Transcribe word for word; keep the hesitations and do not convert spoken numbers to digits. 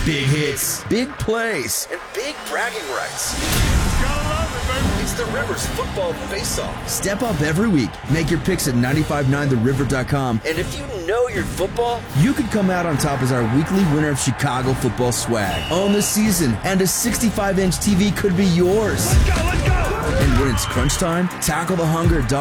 Big hits, big plays, and big bragging rights. It's the Rivers Football Face-Off. Step up every week. Make your picks at nine five nine the river dot com. And if you know your football, you could come out on top as our weekly winner of Chicago football swag. Own the season, and a sixty-five inch T V could be yours. Let's go, let's go! And when it's crunch time, tackle the hunger.